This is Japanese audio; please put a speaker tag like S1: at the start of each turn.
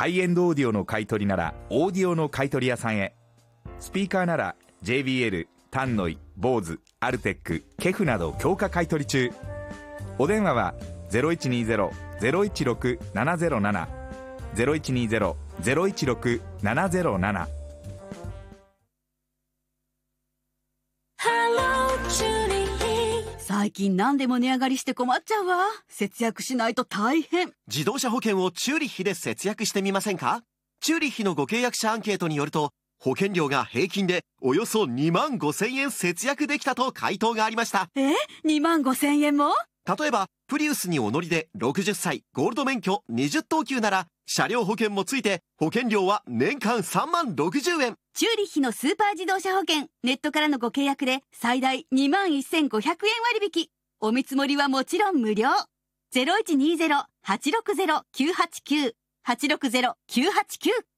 S1: ハイエンドオーディオの買い取りならオーディオの買い取り屋さんへ。スピーカーなら JBL、タンノイ、ボーズ、アルテック、ケフなど強化買い取り中。お電話は 0120-016-707 0120-016-707。
S2: 最近何でも値上がりして困っちゃうわ。節約しないと大変。
S3: 自動車保険をチューリッヒで節約してみませんか？チューリッヒのご契約者アンケートによると、保険料が平均でおよそ2万5,000円節約できたと回答がありました。
S2: 2万5,000円も？
S3: 例えばプリウスにお乗りで60歳ゴールド免許20等級なら、車両保険もついて保険料は年間3万60円。
S2: チューリッヒのスーパー自動車保険、ネットからのご契約で最大2万1,500円割引。お見積もりはもちろん無料。0120-860-989 860-989